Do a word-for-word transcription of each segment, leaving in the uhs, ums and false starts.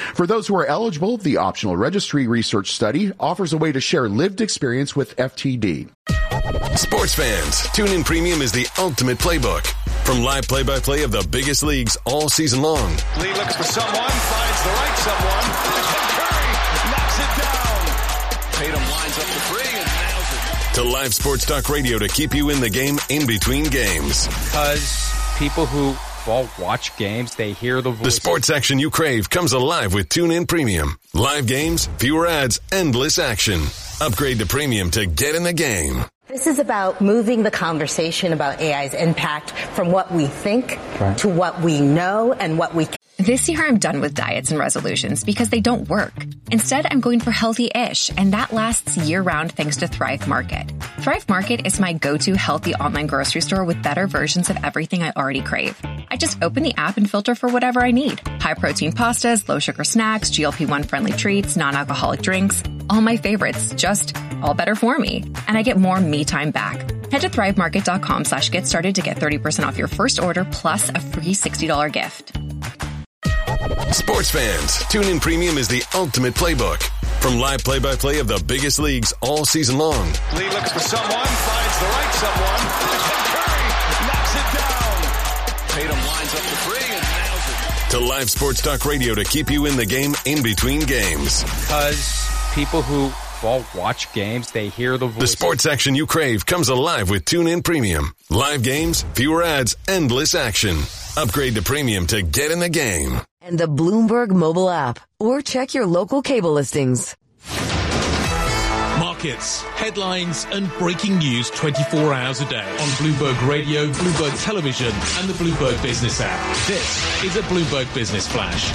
For those who are eligible, the optional registry research study offers a way to share lived experience with F T D. Sports fans, TuneIn Premium is the ultimate playbook. From live play-by-play of the biggest leagues all season long. Lee looks for someone, finds the right someone. Curry knocks it down. Tatum lines up the three and nails it. To live sports talk radio to keep you in the game in between games. Because people who well, watch games, they hear the voice. The sports action you crave comes alive with TuneIn Premium. Live games, fewer ads, endless action. Upgrade to Premium to get in the game. This is about moving the conversation about A I's impact from what we think right. to what we know and what we can. This year, I'm done with diets and resolutions because they don't work. Instead, I'm going for healthy-ish, and that lasts year-round thanks to Thrive Market. Thrive Market is my go-to healthy online grocery store with better versions of everything I already crave. I just open the app and filter for whatever I need. High-protein pastas, low-sugar snacks, G L P one friendly treats, non-alcoholic drinks. All my favorites, just all better for me. And I get more me time back. Head to thrivemarket.com slash get started to get thirty percent off your first order plus a free sixty dollars gift. Sports fans, TuneIn Premium is the ultimate playbook. From live play-by-play of the biggest leagues all season long. Lee looks for someone, finds the right someone. Curry knocks it down. Tatum lines up the three and nails it. To live sports talk radio to keep you in the game in between games. Because people who well, watch games, they hear the voice. The sports action you crave comes alive with TuneIn Premium. Live games, fewer ads, endless action. Upgrade to Premium to get in the game. And the Bloomberg mobile app. Or check your local cable listings. Markets, headlines, and breaking news twenty-four hours a day on Bloomberg Radio, Bloomberg Television, and the Bloomberg Business app. This is a Bloomberg Business Flash.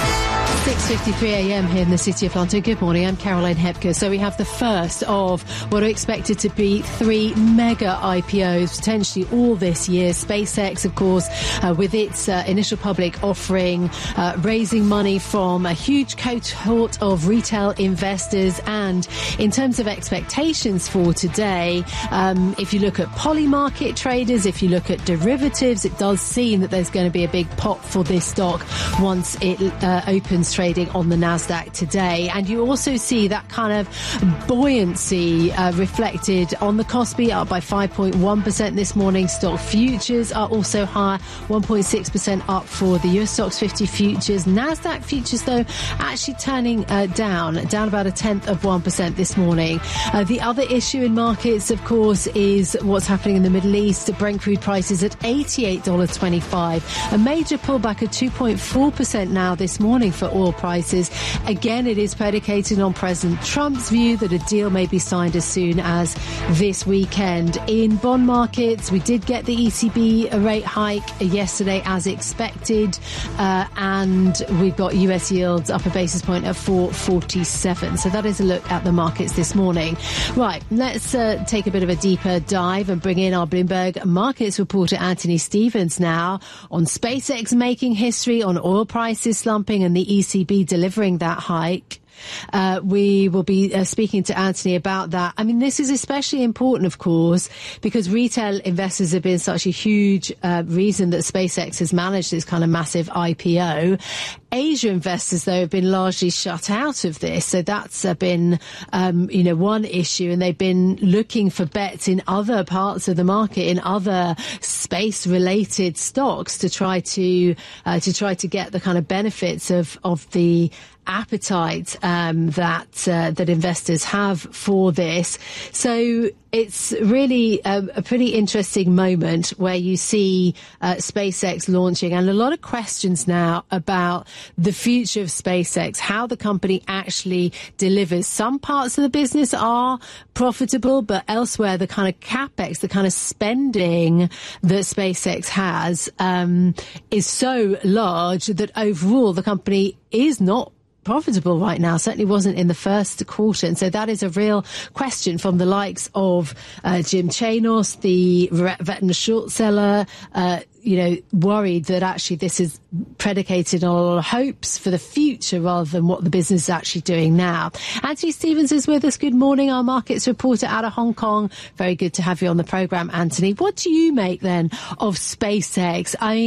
six fifty-three a.m. here in the city of London. Good morning, I'm Caroline Hepker. So we have the first of what are expected to be three mega I P Os, potentially all this year. SpaceX, of course, uh, with its uh, initial public offering, uh, raising money from a huge cohort of retail investors. And in terms of expectations for today, um, if you look at polymarket traders, if you look at derivatives, it does seem that there's going to be a big pop for this stock once it uh, opens trading on the Nasdaq today. And you also see that kind of buoyancy uh, reflected on the Kospi, up by five point one percent this morning. Stock futures are also higher, one point six percent up for the U S Stocks fifty futures. Nasdaq futures, though, actually turning uh, down, down about a tenth of one percent this morning. Uh, the other issue in markets, of course, is what's happening in the Middle East. Brent crude prices at eighty-eight dollars twenty-five. A major pullback of two point four percent now this morning for oil prices. Again, it is predicated on President Trump's view that a deal may be signed as soon as this weekend. In bond markets, we did get the E C B rate hike yesterday as expected, uh, and we've got U S yields up a basis point at four forty-seven. So that is a look at the markets this morning. Right, let's uh, take a bit of a deeper dive and bring in our Bloomberg markets reporter Anthony Stevens now on SpaceX making history, on oil prices slumping and the E C B delivering that hike. Uh, we will be uh, speaking to Anthony about that. I mean, this is especially important, of course, because retail investors have been such a huge uh, reason that SpaceX has managed this kind of massive I P O. Asia investors, though, have been largely shut out of this. So that's uh, been, um, you know, one issue. And they've been looking for bets in other parts of the market, in other space-related stocks to try to uh, to try to get the kind of benefits of of the appetite um, that uh, that investors have for this. So it's really a, a pretty interesting moment where you see uh, SpaceX launching, and a lot of questions now about the future of SpaceX, how the company actually delivers. Some parts of the business are profitable, but elsewhere the kind of capex, the kind of spending that SpaceX has um, is so large that overall the company is not profitable right now, certainly wasn't in the first quarter. And so that is a real question from the likes of uh, Jim Chanos, the veteran short seller, uh, you know, worried that actually this is predicated on a lot of hopes for the future rather than what the business is actually doing now. Anthony Stevens is with us. Good morning, our markets reporter out of Hong Kong. Very good to have you on the programme, Anthony. What do you make then of SpaceX? I mean,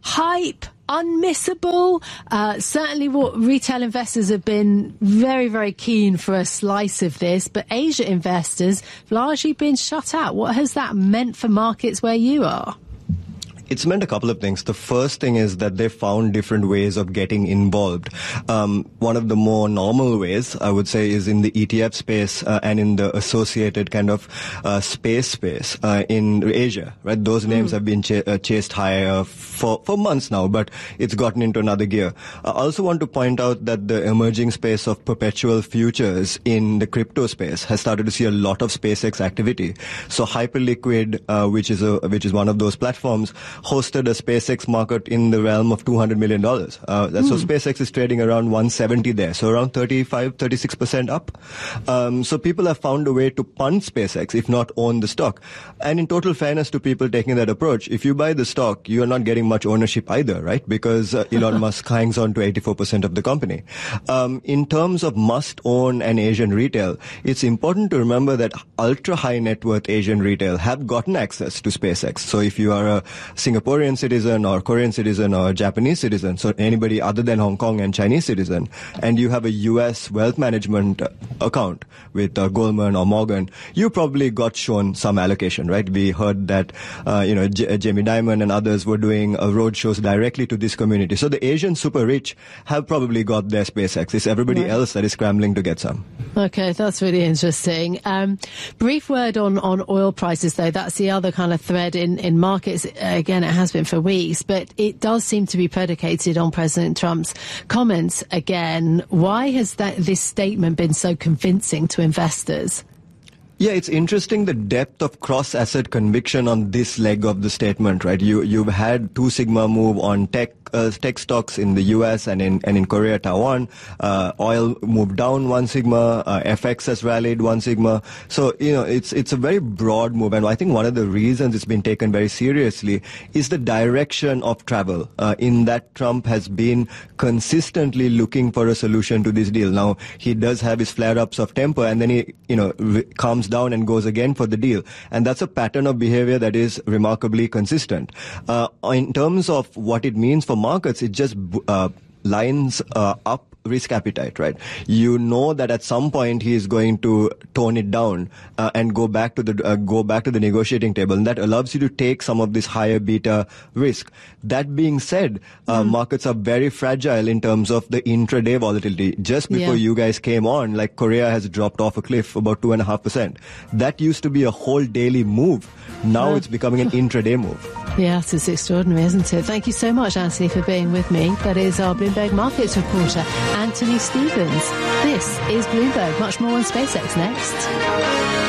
hype, unmissable. Uh, certainly what retail investors have been very, very keen for a slice of this, but Asia investors have largely been shut out. What has that meant for markets where you are? It's meant a couple of things. The first thing is that they found different ways of getting involved. Um, one of the more normal ways, I would say, is in the E T F space uh, and in the associated kind of uh, space space uh, in Asia. Right, those names mm. have been ch- uh, chased higher for for months now, but it's gotten into another gear. I also want to point out that the emerging space of perpetual futures in the crypto space has started to see a lot of SpaceX activity. So Hyperliquid, uh, which is a which is one of those platforms, hosted a SpaceX market in the realm of two hundred million dollars. Uh, mm. So SpaceX is trading around one seventy there, so around thirty-five, thirty-six percent up. Um, so people have found a way to punt SpaceX, if not own the stock. And in total fairness to people taking that approach, if you buy the stock, you are not getting much ownership either, right? Because uh, Elon Musk hangs on to eighty-four percent of the company. Um, in terms of must-own and Asian retail, it's important to remember that ultra-high net worth Asian retail have gotten access to SpaceX. So if you are a Singaporean citizen or Korean citizen or Japanese citizen, so anybody other than Hong Kong and Chinese citizen, and you have a U S wealth management account with uh, Goldman or Morgan, you probably got shown some allocation, right? We heard that, uh, you know, J- Jamie Dimon and others were doing uh, road shows directly to this community. So the Asian super rich have probably got their SpaceX. It's everybody right. else that is scrambling to get some. Okay, that's really interesting. Um, brief word on, on oil prices, though. That's the other kind of thread in, in markets. Again, it has been for weeks, but it does seem to be predicated on President Trump's comments again. Why has that this statement been so convincing to investors? Yeah, it's interesting the depth of cross-asset conviction on this leg of the statement, right? You, you've had two sigma move on tech uh, tech stocks in the U S and in and in Korea, Taiwan. Uh, oil moved down one sigma. Uh, F X has rallied one sigma. So, you know, it's it's a very broad move. And I think one of the reasons it's been taken very seriously is the direction of travel, uh, in that Trump has been consistently looking for a solution to this deal. Now, he does have his flare-ups of temper, and then he, you know, re- calms down and goes again for the deal. And that's a pattern of behavior that is remarkably consistent. Uh, in terms of what it means for markets, it just uh, lines uh, up risk appetite, right? You know that at some point he is going to tone it down uh, and go back to the uh, go back to the negotiating table, and that allows you to take some of this higher beta risk. That being said, uh, mm. markets are very fragile in terms of the intraday volatility. Just before yeah. you guys came on, like Korea has dropped off a cliff about two and a half percent. That used to be a whole daily move. Now yeah. it's becoming an intraday move. Yeah, it's extraordinary, isn't it? Thank you so much, Anthony, for being with me. That is our Bloomberg Markets reporter, Anthony Stevens. This is Bloomberg. Much more on SpaceX next.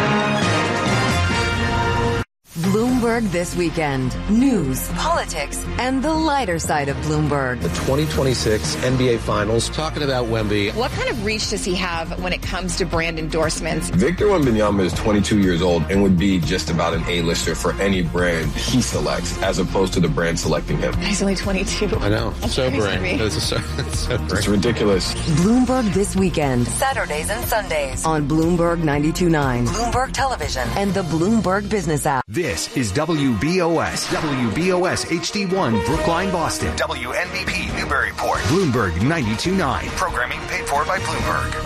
Bloomberg This Weekend. News, politics, and the lighter side of Bloomberg. The twenty twenty-six N B A Finals. Talking about Wemby. What kind of reach does he have when it comes to brand endorsements? Victor Wembanyama is twenty-two years old and would be just about an A-lister for any brand he selects, as opposed to the brand selecting him. He's only twenty-two. I know. That's sobering. It's, so, it's sobering. It's ridiculous. Bloomberg This Weekend. Saturdays and Sundays on Bloomberg ninety-two point nine, Bloomberg Television, and the Bloomberg Business app. This is W B O S, W B O S H D one, Brookline, Boston. W N B P, Newburyport. Bloomberg ninety-two point nine. Programming paid for by Bloomberg.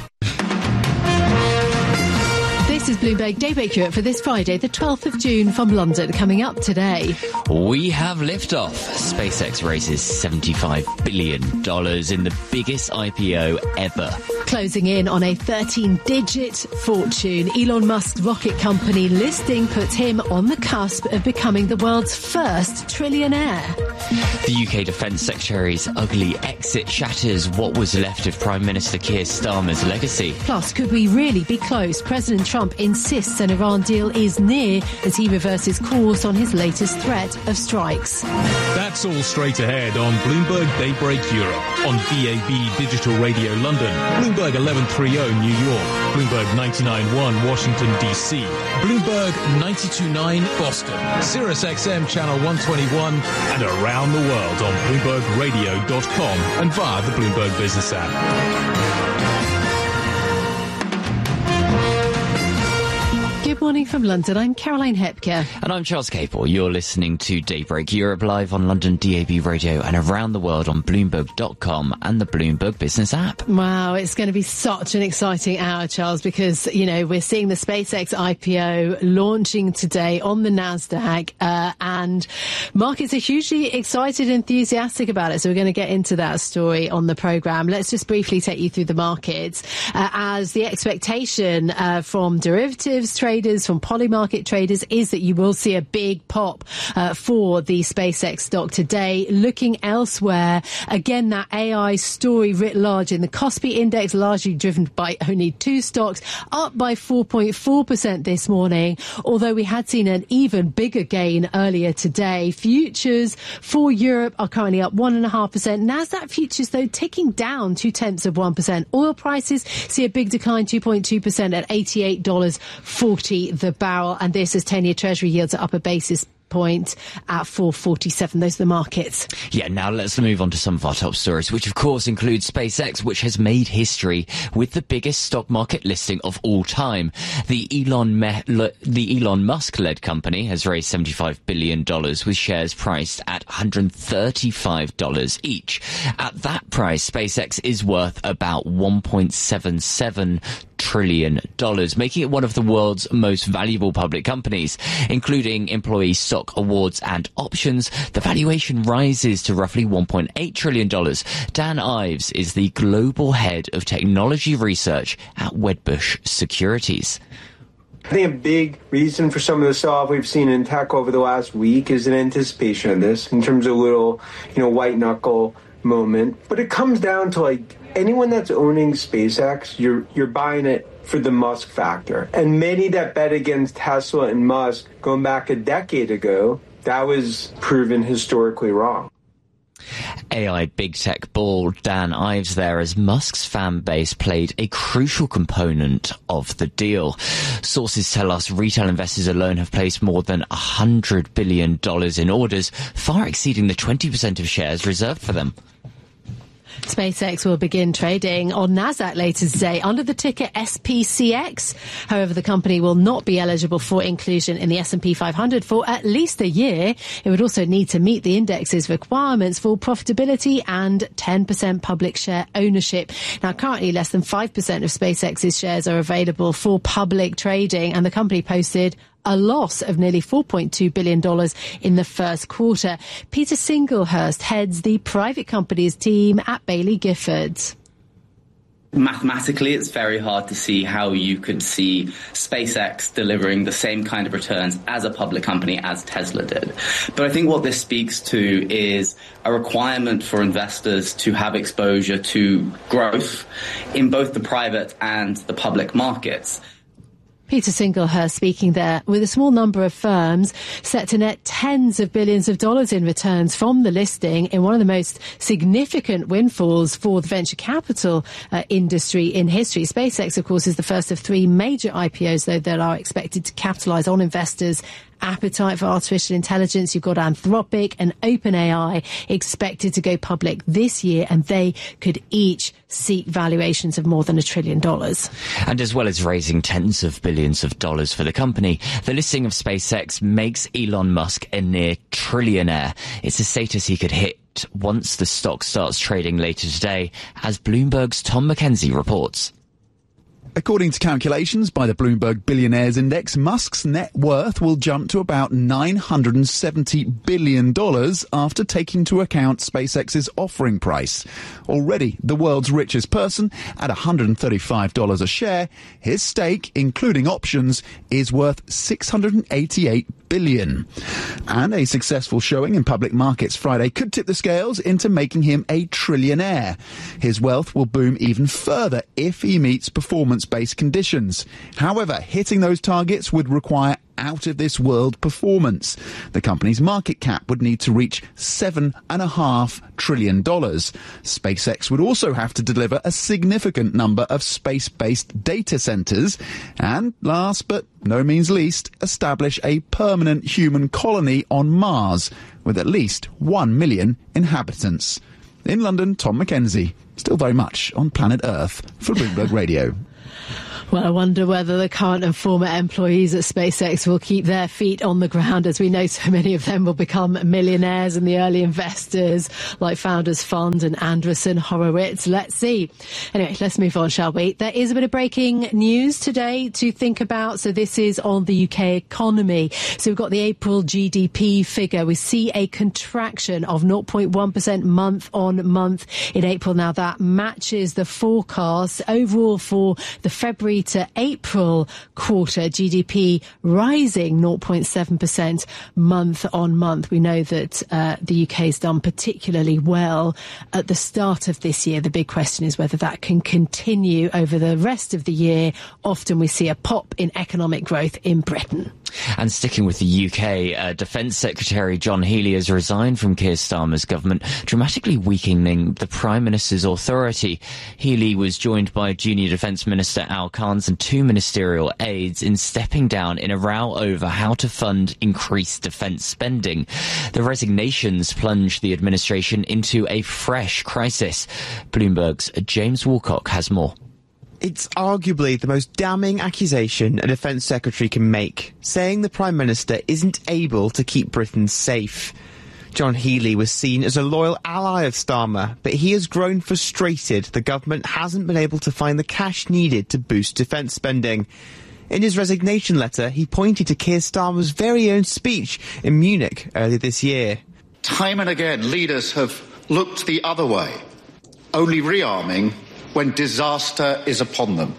This is Bloomberg Daybreak Europe for this Friday, the twelfth of June from London. Coming up today, we have liftoff. SpaceX raises seventy-five billion dollars in the biggest I P O ever. Closing in on a thirteen-digit fortune, Elon Musk's rocket company listing puts him on the cusp of becoming the world's first trillionaire. The U K Defence Secretary's ugly exit shatters what was left of Prime Minister Keir Starmer's legacy. Plus, could we really be close? President Trump insists an Iran deal is near as he reverses course on his latest threat of strikes. That's all straight ahead on Bloomberg Daybreak Europe, on D A B Digital Radio London, Bloomberg eleven thirty New York, Bloomberg ninety-nine point one Washington, D C, Bloomberg ninety-two point nine Boston, Sirius X M Channel one twenty-one, and around the world on Bloomberg Radio dot com and via the Bloomberg Business app. Good morning from London. I'm Caroline Hepker. And I'm Charles Capel. You're listening to Daybreak Europe live on London D A B Radio and around the world on Bloomberg dot com and the Bloomberg Business app. Wow, it's going to be such an exciting hour, Charles, because, you know, we're seeing the SpaceX I P O launching today on the NASDAQ, uh, and markets are hugely excited and enthusiastic about it. So we're going to get into that story on the programme. Let's just briefly take you through the markets, uh, as the expectation uh, from derivatives traders, from polymarket traders, is that you will see a big pop uh, for the SpaceX stock today. Looking elsewhere, again, that A I story writ large in the Kospi index, largely driven by only two stocks, up by four point four percent this morning, although we had seen an even bigger gain earlier today. Futures for Europe are currently up one point five percent. NASDAQ futures, though, ticking down two tenths of one percent. Oil prices see a big decline, two point two percent at eighty-eight dollars forty the barrel. And this as ten-year Treasury yields are up a basis point at four forty-seven. Those are the markets. Yeah, now let's move on to some of our top stories, which of course includes SpaceX, which has made history with the biggest stock market listing of all time. The Elon Me- the Elon Musk-led company has raised seventy-five billion dollars with shares priced at one hundred thirty-five dollars each. At that price, SpaceX is worth about one point seven seven trillion dollars, making it one of the world's most valuable public companies, including employee stock awards and options. The valuation rises to roughly one point eight trillion dollars. Dan Ives is the global head of technology research at Wedbush Securities. I think a big reason for some of the sell-off we've seen in tech over the last week is an anticipation of this in terms of a little, you know, white knuckle moment. But it comes down to, like, anyone that's owning SpaceX, you're you're buying it for the Musk factor. And many that bet against Tesla and Musk going back a decade ago, that was proven historically wrong. A I big tech bull Dan Ives there, as Musk's fan base played a crucial component of the deal. Sources tell us retail investors alone have placed more than one hundred billion dollars in orders, far exceeding the twenty percent of shares reserved for them. SpaceX will begin trading on NASDAQ later today under the ticker S P C X. However, the company will not be eligible for inclusion in the S and P five hundred for at least a year. It would also need to meet the index's requirements for profitability and ten percent public share ownership. Now, currently less than five percent of SpaceX's shares are available for public trading, and the company posted a loss of nearly four point two billion dollars in the first quarter. Peter Singlehurst heads the private companies team at Baillie Gifford. Mathematically, it's very hard to see how you could see SpaceX delivering the same kind of returns as a public company as Tesla did. But I think what this speaks to is a requirement for investors to have exposure to growth in both the private and the public markets. Peter Singlehurst speaking there, with a small number of firms set to net tens of billions of dollars in returns from the listing in one of the most significant windfalls for the venture capital uh, industry in history. SpaceX, of course, is the first of three major I P Os, though, that are expected to capitalise on investors' appetite for artificial intelligence. You've got Anthropic and OpenAI expected to go public this year, and they could each seek valuations of more than a trillion dollars. And as well as raising tens of billions of dollars for the company, the listing of SpaceX makes Elon Musk a near trillionaire. It's a status he could hit once the stock starts trading later today, as Bloomberg's Tom McKenzie reports. According to calculations by the Bloomberg Billionaires Index, Musk's net worth will jump to about nine hundred seventy billion dollars after taking into account SpaceX's offering price. Already the world's richest person at one hundred thirty-five dollars a share, his stake, including options, is worth six hundred eighty-eight billion dollars. And a successful showing in public markets Friday could tip the scales into making him a trillionaire. His wealth will boom even further if he meets performance-based conditions. However, hitting those targets would require out-of-this-world performance. The company's market cap would need to reach seven and a half trillion dollars. SpaceX would also have to deliver a significant number of space-based data centers, and last but no means least, establish a permanent human colony on Mars with at least one million inhabitants. In London, Tom McKenzie, still very much on planet Earth for Bloomberg Radio. Well, I wonder whether the current and former employees at SpaceX will keep their feet on the ground. As we know, so many of them will become millionaires, and the early investors like Founders Fund and Andreessen Horowitz. Let's see. Anyway, let's move on, shall we? There is a bit of breaking news today to think about. So this is on the U K economy. So we've got the April G D P figure. We see a contraction of zero point one percent month on month in April. Now that matches the forecast overall for the February to April quarter. G D P rising zero point seven percent month on month. We know that uh, the U K has done particularly well at the start of this year. The big question is whether that can continue over the rest of the year. Often we see a pop in economic growth in Britain. And sticking with the U K, uh, Defence Secretary John Healey has resigned from Keir Starmer's government, dramatically weakening the Prime Minister's authority. Healey was joined by junior Defence Minister Al Khans and two ministerial aides in stepping down in a row over how to fund increased defence spending. The resignations plunged the administration into a fresh crisis. Bloomberg's James Woolcock has more. It's arguably the most damning accusation a Defence Secretary can make, saying the Prime Minister isn't able to keep Britain safe. John Healey was seen as a loyal ally of Starmer, but he has grown frustrated the government hasn't been able to find the cash needed to boost defence spending. In his resignation letter, he pointed to Keir Starmer's very own speech in Munich earlier this year. Time and again, leaders have looked the other way, only rearming when disaster is upon them.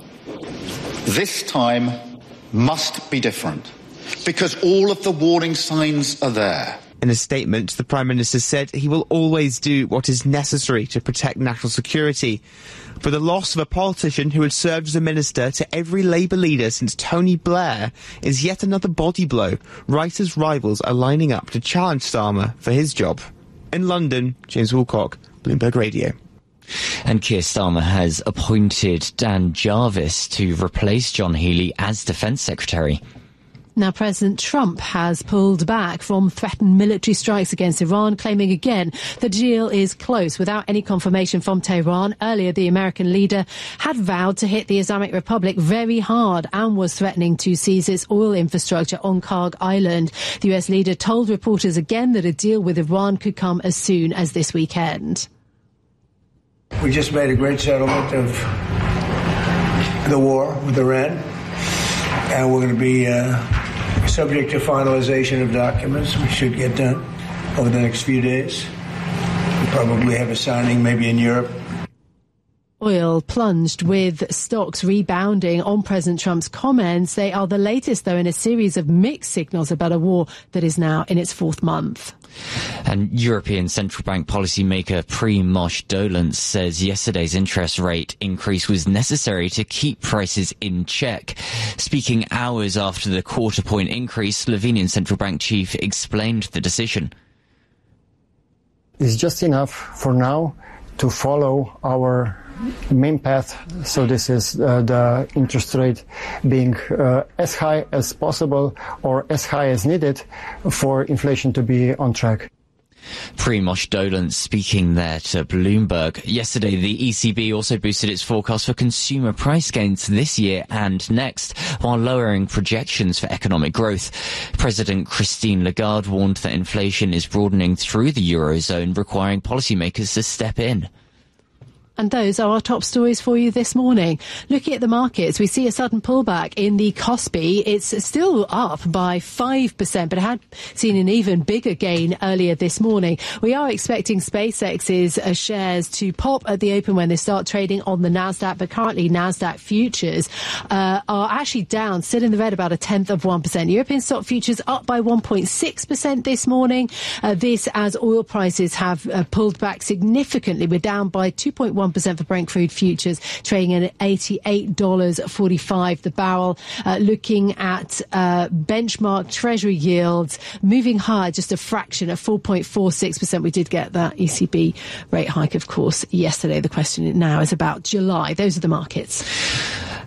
This time must be different, because all of the warning signs are there. In a statement, the Prime Minister said he will always do what is necessary to protect national security. But the loss of a politician who had served as a minister to every Labour leader since Tony Blair is yet another body blow, right as rivals are lining up to challenge Starmer for his job. In London, James Woolcock, Bloomberg Radio. And Keir Starmer has appointed Dan Jarvis to replace John Healey as Defence Secretary. Now, President Trump has pulled back from threatened military strikes against Iran, claiming again the deal is close without any confirmation from Tehran. Earlier, the American leader had vowed to hit the Islamic Republic very hard and was threatening to seize its oil infrastructure on Karg Island. The U S leader told reporters again that a deal with Iran could come as soon as this weekend. We just made a great settlement of the war with Iran, and we're going to be uh, subject to finalization of documents. We should get done over the next few days. We'll probably have a signing maybe in Europe. Oil plunged with stocks rebounding on President Trump's comments. They are the latest, though, in a series of mixed signals about a war that is now in its fourth month. And European Central Bank policymaker Primož Dolenc says yesterday's interest rate increase was necessary to keep prices in check. Speaking hours after the quarter point increase, Slovenian Central Bank chief explained the decision. It's just enough for now to follow our main path. So this is uh, the interest rate being uh, as high as possible or as high as needed for inflation to be on track. Primož Dolenc speaking there to Bloomberg. Yesterday, the E C B also boosted its forecast for consumer price gains this year and next, while lowering projections for economic growth. President Christine Lagarde warned that inflation is broadening through the Eurozone, requiring policymakers to step in. And those are our top stories for you this morning. Looking at the markets, we see a sudden pullback in the Kospi. It's still up by five percent, but it had seen an even bigger gain earlier this morning. We are expecting SpaceX's uh, shares to pop at the open when they start trading on the NASDAQ, but currently NASDAQ futures uh, are actually down, still in the red, about a tenth of one percent. European stock futures up by one point six percent this morning. Uh, this as oil prices have uh, pulled back significantly. We're down by two point one percent for Brent crude futures, trading at eighty-eight dollars forty-five the barrel. Uh, looking at uh, benchmark Treasury yields, moving higher just a fraction at four point four six percent. We did get that E C B rate hike, of course, yesterday. The question now is about July. Those are the markets.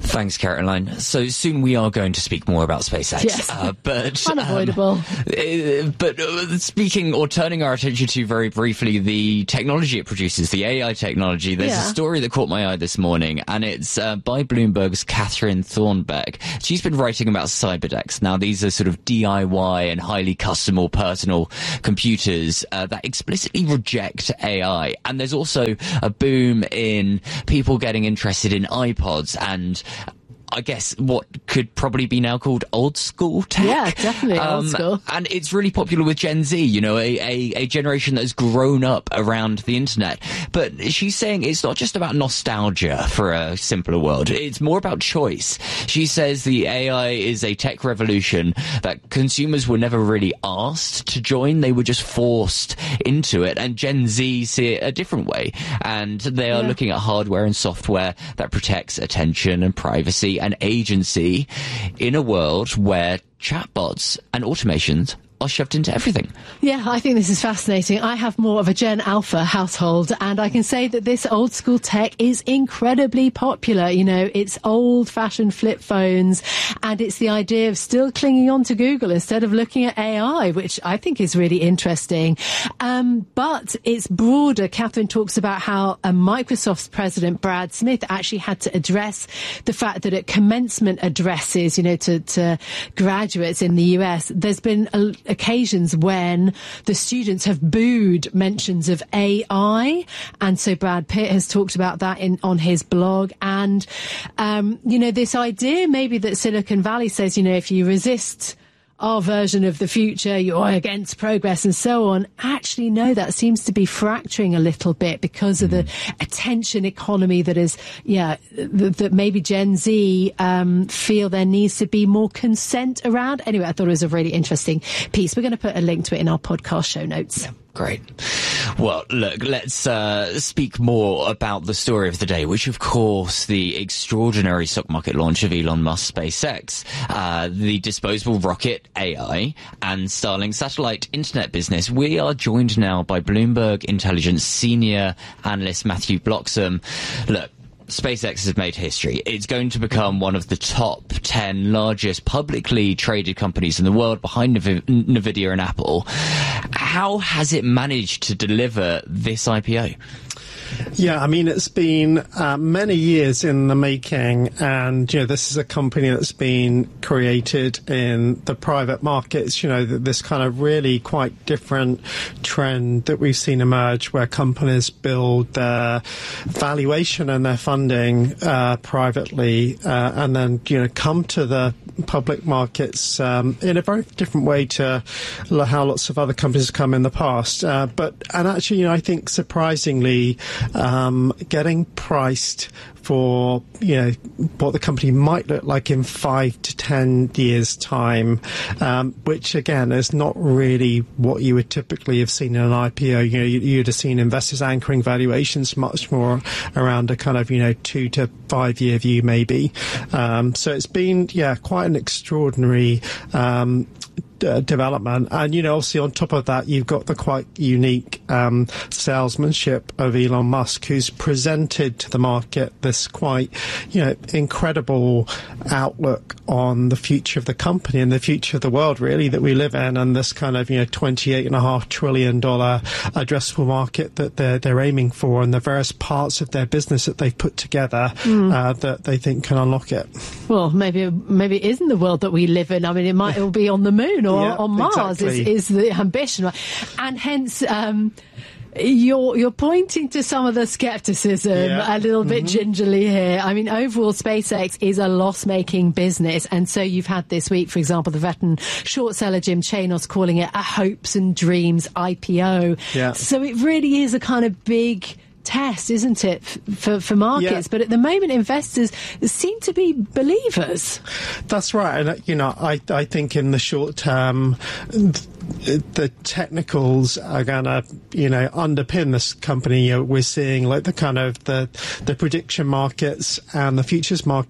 Thanks, Caroline. So soon we are going to speak more about SpaceX. Yes. Uh, but, Unavoidable. Um, uh, but uh, speaking or turning our attention to very briefly the technology it produces, the A I technology, there's Yeah. a story that caught my eye this morning, and it's uh, by Bloomberg's Catherine Thornbeck. She's been writing about cyberdecks. Now, these are sort of D I Y and highly custom or personal computers uh, that explicitly reject A I. And there's also a boom in people getting interested in iPods and I guess what could probably be now called old school tech. Yeah, definitely old Um, school. And it's really popular with Gen Z, you know, a, a, a generation that has grown up around the internet. But she's saying it's not just about nostalgia for a simpler world. It's more about choice. She says the A I is a tech revolution that consumers were never really asked to join. They were just forced into it. And Gen Z see it a different way. And they are Yeah. looking at hardware and software that protects attention and privacy and agency in a world where chatbots and automations are shoved into everything. Yeah, I think this is fascinating. I have more of a Gen Alpha household, and I can say that this old school tech is incredibly popular. You know, it's old fashioned flip phones, and it's the idea of still clinging on to Google instead of looking at A I, which I think is really interesting. Um, but it's broader. Catherine talks about how uh, Microsoft's president, Brad Smith, actually had to address the fact that at commencement addresses, you know, to, to graduates in the U S, there's been a occasions when the students have booed mentions of A I, and so Brad Pitt has talked about that in on his blog. And um, you know, this idea maybe that Silicon Valley says, you know, if you resist our version of the future, you're against progress and so on. Actually, no, that seems to be fracturing a little bit because of the attention economy that is, yeah, th- that maybe Gen Z um, feel there needs to be more consent around. Anyway, I thought it was a really interesting piece. We're going to put a link to it in our podcast show notes. Yeah. Great. Well, look, let's uh, speak more about the story of the day, which, of course, the extraordinary stock market launch of Elon Musk's SpaceX, uh, the disposable rocket A I, and Starlink satellite internet business. We are joined now by Bloomberg Intelligence senior analyst Matthew Bloxham. Look, SpaceX has made history. It's going to become one of the top ten largest publicly traded companies in the world, behind Nv- NVIDIA and Apple. How has it managed to deliver this I P O? Yeah, I mean, it's been uh, many years in the making, and, you know, this is a company that's been created in the private markets, you know, this kind of really quite different trend that we've seen emerge where companies build their valuation and their funding uh, privately uh, and then, you know, come to the public markets um, in a very different way to how lots of other companies have come in the past. Uh, but, and actually, you know, I think surprisingly, Um, getting priced for, you know, what the company might look like in five to ten years' time, um, which again is not really what you would typically have seen in an I P O. You know, you, you'd have seen investors anchoring valuations much more around a kind of, you know, two to five year view maybe. Um, so it's been, yeah, quite an extraordinary um, Uh, development. And, you know, obviously on top of that, you've got the quite unique um, salesmanship of Elon Musk, who's presented to the market this quite, you know, incredible outlook on the future of the company and the future of the world, really, that we live in, and this kind of, you know, twenty-eight and a half trillion dollar addressable market that they're, they're aiming for, and the various parts of their business that they've put together Mm. uh, that they think can unlock it. Well, maybe maybe it isn't the world that we live in. I mean, it might all be on the moon or Yeah, on Mars exactly. is, is the ambition. Right? And hence, um, you're you're pointing to some of the skepticism Yeah. a little bit Mhm. gingerly here. I mean, overall, SpaceX is a loss-making business. And so you've had this week, for example, the veteran short seller Jim Chanos calling it a hopes and dreams I P O. Yeah. So it really is a kind of big test, isn't it, f- for, for markets? Yeah. But at the moment, investors seem to be believers. That's right. And, uh, you know, I, I think in the short term, th- the technicals are going to, you know, underpin this company. You know, we're seeing like the kind of the, the prediction markets and the futures markets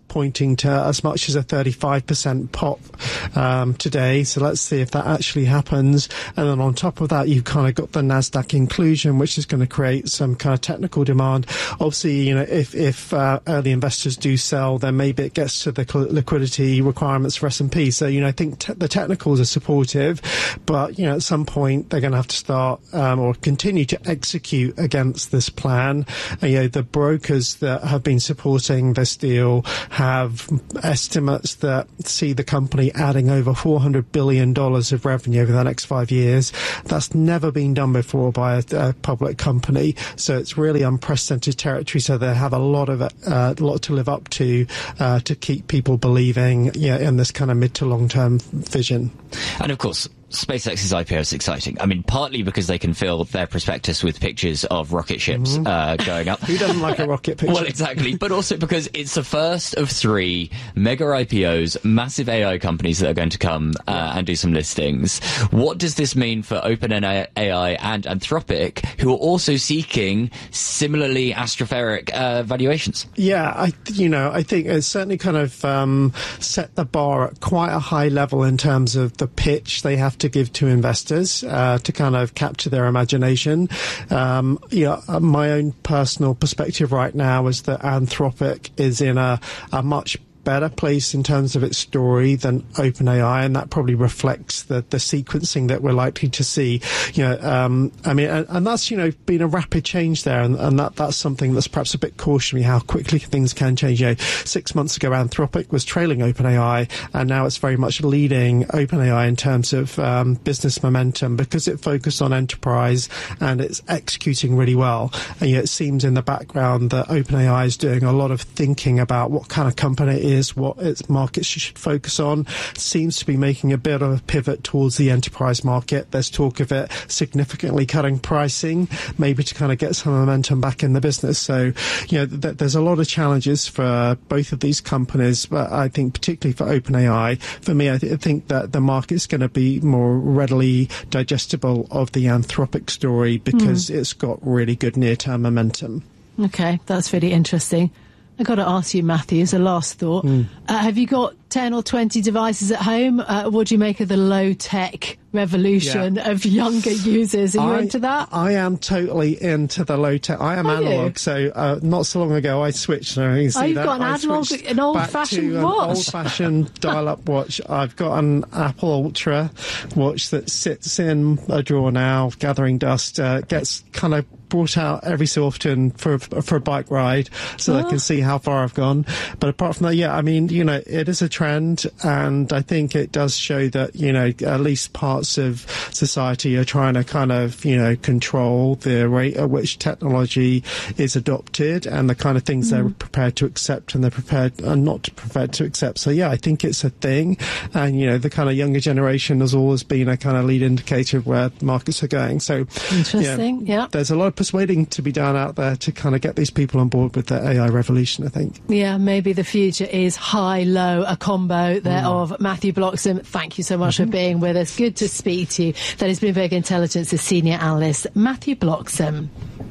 pointing to as much as a thirty-five percent pop um, today. So let's see if that actually happens. And then on top of that, you've kind of got the NASDAQ inclusion, which is going to create some kind of technical demand. Obviously, you know, if, if uh, early investors do sell, then maybe it gets to the liquidity requirements for S and P. So, you know, I think te- the technicals are supportive, but, you know, at some point they're going to have to start um, or continue to execute against this plan. And, you know, the brokers that have been supporting this deal have estimates that see the company adding over four hundred billion dollars of revenue over the next five years. That's never been done before by a, a public company. So it's really unprecedented territory. So they have a lot of uh, a lot to live up to uh, to keep people believing yeah, in this kind of mid to long term vision. And of course, SpaceX's I P O is exciting. I mean, partly because they can fill their prospectus with pictures of rocket ships mm-hmm. uh, going up. Who doesn't like a rocket picture? Well, exactly. But also because it's the first of three mega I P Os, massive A I companies that are going to come uh, yeah. and do some listings. What does this mean for OpenAI and Anthropic, who are also seeking similarly stratospheric uh, valuations? Yeah, I, you know, I think it's certainly kind of um, set the bar at quite a high level in terms of the pitch they have to give to investors uh, to kind of capture their imagination. Um, you know, my own personal perspective right now is that Anthropic is in a, a much better place in terms of its story than OpenAI, and that probably reflects the, the sequencing that we're likely to see. You know, um, I mean, and, and that's, you know, been a rapid change there, and, and that that's something that's perhaps a bit cautionary how quickly things can change. You know, six months ago, Anthropic was trailing OpenAI, and now it's very much leading OpenAI in terms of um, business momentum because it focused on enterprise and it's executing really well. And yet it seems in the background that OpenAI is doing a lot of thinking about what kind of company it is, what its markets should focus on. Seems to be making a bit of a pivot towards the enterprise market. There's talk of it significantly cutting pricing, maybe to kind of get some momentum back in the business. So, you know, th- there's a lot of challenges for both of these companies, but I think particularly for OpenAI, for me, I, th- I think that the market's going to be more readily digestible of the Anthropic story because mm. it's got really good near-term momentum. Okay, that's really interesting. I've got to ask you, Matthew, as a last thought, mm. uh, have you got ten or twenty devices at home? Uh, what do you make of the low-tech revolution yeah. of younger users? Are you I, into that? I am totally into the low-tech. I am Are analog, you? so uh, not so long ago I switched. So you see oh, you've that? got an I analog, an old-fashioned an watch? old-fashioned dial-up watch. I've got an Apple Ultra watch that sits in a drawer now, gathering dust, uh, gets kind of brought out every so often for for a bike ride so oh. I can see how far I've gone. But apart from that, yeah, I mean, you know, it is a trend, and I think it does show that, you know, at least parts of society are trying to kind of, you know, control the rate at which technology is adopted and the kind of things mm. they're prepared to accept and they're prepared and not prepared to accept. So yeah, I think it's a thing, and you know, the kind of younger generation has always been a kind of lead indicator of where markets are going. So interesting, yeah, yeah. There's a lot of persuading to be done out there to kind of get these people on board with the A I revolution, I think. Yeah, maybe the future is high-low, a combo there mm. of Matthew Bloxham. Thank you so much mm-hmm. for being with us. Good to speak to you. That is Bloomberg Intelligence's senior analyst, Matthew Bloxham.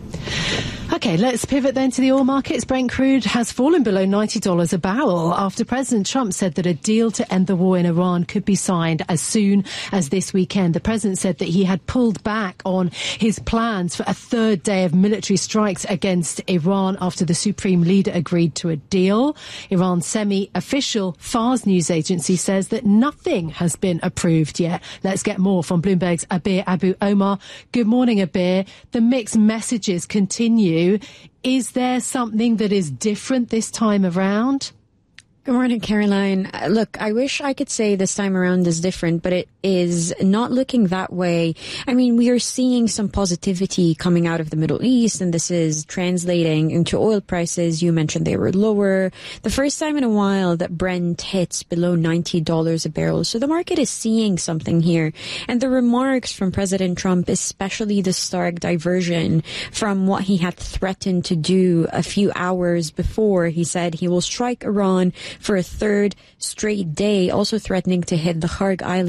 OK, let's pivot then to the oil markets. Brent crude has fallen below ninety dollars a barrel after President Trump said that a deal to end the war in Iran could be signed as soon as this weekend. The president said that he had pulled back on his plans for a third day of military strikes against Iran after the supreme leader agreed to a deal. Iran's semi-official Fars news agency says that nothing has been approved yet. Let's get more from Bloomberg's Abir Abu Omar. Good morning, Abir. The mixed messages continue. Is there something that is different this time around? Good morning, Caroline. Uh, look, I wish I could say this time around is different, but it is not looking that way. I mean, we are seeing some positivity coming out of the Middle East, and this is translating into oil prices. You mentioned they were lower. The first time in a while that Brent hits below ninety dollars a barrel. So the market is seeing something here. And the remarks from President Trump, especially the stark diversion from what he had threatened to do a few hours before. He said he will strike Iran for a third straight day, also threatening to hit the Kharg Island, which is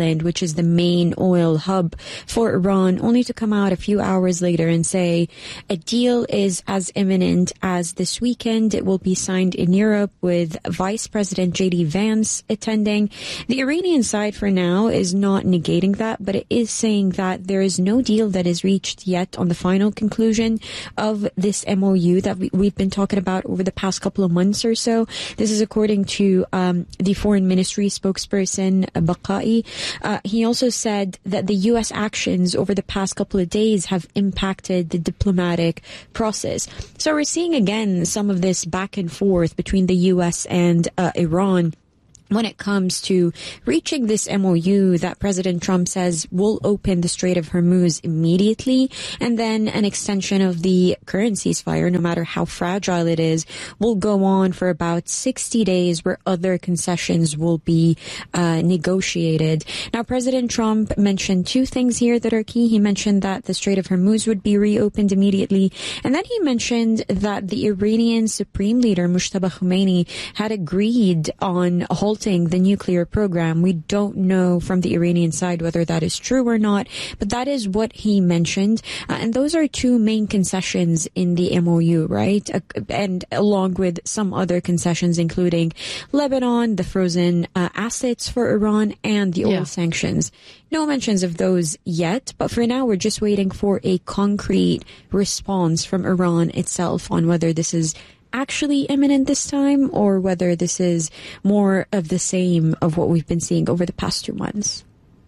is the main oil hub for Iran, only to come out a few hours later and say a deal is as imminent as this weekend. It will be signed in Europe with Vice President J D Vance attending. The Iranian side for now is not negating that, but it is saying that there is no deal that is reached yet on the final conclusion of this M O U that we, we've been talking about over the past couple of months or so. This is according to um, the Foreign Ministry spokesperson, Baqai. Uh, he also said that the U S actions over the past couple of days have impacted the diplomatic process. So we're seeing again some of this back and forth between the U S and uh, Iran when it comes to reaching this M O U that President Trump says will open the Strait of Hormuz immediately, and then an extension of the current ceasefire, no matter how fragile it is, will go on for about sixty days, where other concessions will be uh, negotiated. Now, President Trump mentioned two things here that are key. He mentioned that the Strait of Hormuz would be reopened immediately, and then he mentioned that the Iranian Supreme Leader, Mujtaba Khomeini, had agreed on halting the nuclear program. We don't know from the Iranian side whether that is true or not, but that is what he mentioned. Uh, and those are two main concessions in the M O U, right? Uh, and along with some other concessions, including Lebanon, the frozen uh, assets for Iran, and the oil yeah. sanctions. No mentions of those yet, but for now we're just waiting for a concrete response from Iran itself on whether this is actually imminent this time or whether this is more of the same of what we've been seeing over the past two months.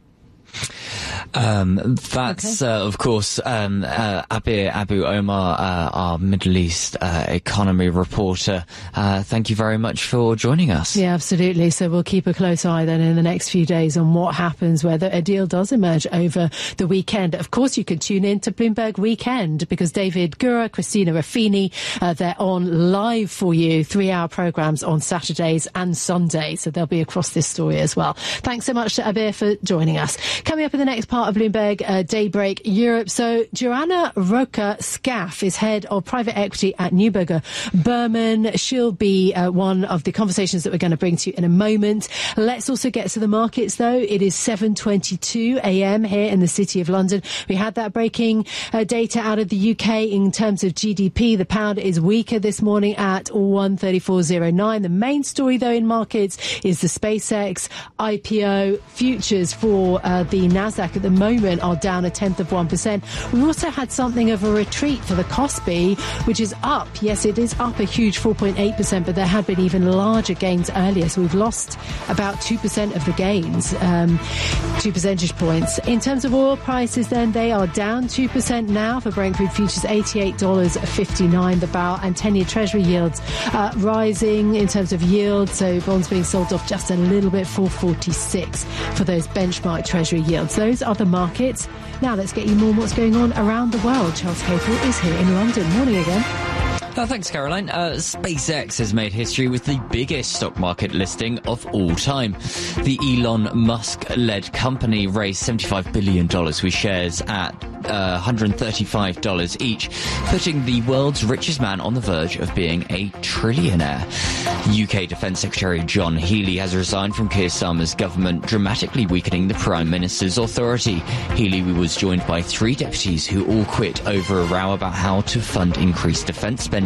Um, that's, okay. uh, of course, um, uh, Abir Abu Omar, uh, our Middle East uh, economy reporter. Uh, thank you very much for joining us. Yeah, absolutely. So we'll keep a close eye then in the next few days on what happens, whether a deal does emerge over the weekend. Of course, you can tune in to Bloomberg Weekend because David Gura, Christina Raffini, uh, they're on live for you, three-hour programmes on Saturdays and Sundays. So they'll be across this story as well. Thanks so much to Abir for joining us. Coming up in the next part of Bloomberg uh, Daybreak Europe. So Joanna Roca-Scaff is head of private equity at Neuberger Berman. She'll be uh, one of the conversations that we're going to bring to you in a moment. Let's also get to the markets, though. It is seven twenty-two a m here in the City of London. We had that breaking uh, data out of the U K in terms of G D P. The pound is weaker this morning at one thirty-four oh nine. The main story, though, in markets is the SpaceX I P O. Futures for uh, the Nasdaq at the moment are down a tenth of one percent. We also had something of a retreat for the Kospi, which is up. Yes, it is up a huge four point eight percent, but there had been even larger gains earlier. So we've lost about two percent of the gains, um, two percentage points. In terms of oil prices, then, they are down two percent now for Brent crude futures, eighty-eight dollars fifty-nine the barrel, and ten-year Treasury yields uh, rising in terms of yield. So bonds being sold off just a little bit, four forty-six for those benchmark Treasury yields. Those are the markets. Now let's get you more on what's going on around the world. Charles Capel is here in London. Morning again. Oh, thanks, Caroline. Uh, SpaceX has made history with the biggest stock market listing of all time. The Elon Musk-led company raised seventy-five billion dollars with shares at uh, one hundred thirty-five dollars each, putting the world's richest man on the verge of being a trillionaire. U K Defence Secretary John Healey has resigned from Keir Starmer's government, dramatically weakening the Prime Minister's authority. Healey was joined by three deputies who all quit over a row about how to fund increased defence spending.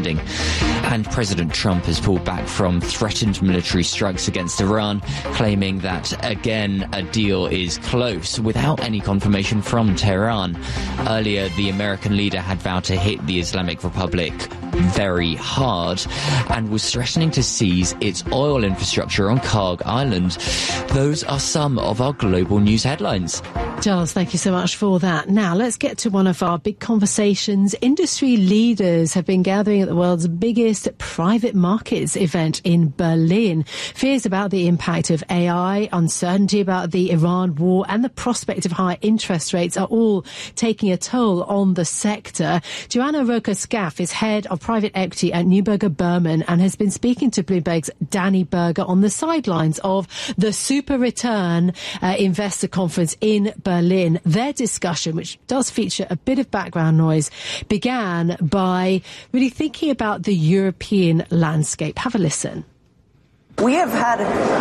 And President Trump has pulled back from threatened military strikes against Iran, claiming that, again, a deal is close without any confirmation from Tehran. Earlier, the American leader had vowed to hit the Islamic Republic very hard and was threatening to seize its oil infrastructure on Karg Island. Those are some of our global news headlines. Giles, thank you so much for that. Now, let's get to one of our big conversations. Industry leaders have been gathering at the world's biggest private markets event in Berlin. Fears about the impact of A I, uncertainty about the Iran war, and the prospect of higher interest rates are all taking a toll on the sector. Joanna Roca-Scaff is head of private equity at Neuberger Berman and has been speaking to Bloomberg's Danny Berger on the sidelines of the Super Return uh, Investor Conference in Berlin. Their discussion, which does feature a bit of background noise, began by really thinking about the European landscape. Have a listen. We have had